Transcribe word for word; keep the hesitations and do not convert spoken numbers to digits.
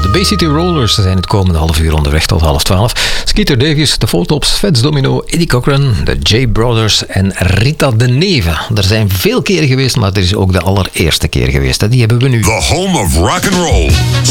De Bay City Rollers zijn het komende half uur onderweg tot half twaalf. Skeeter Davies, de Fotops, Fats Domino, Eddie Cochran, de J Brothers en Rita de Neve. Er zijn veel keren geweest, maar er is ook de allereerste keer geweest. Hè. Die hebben we nu. The home of rock and roll.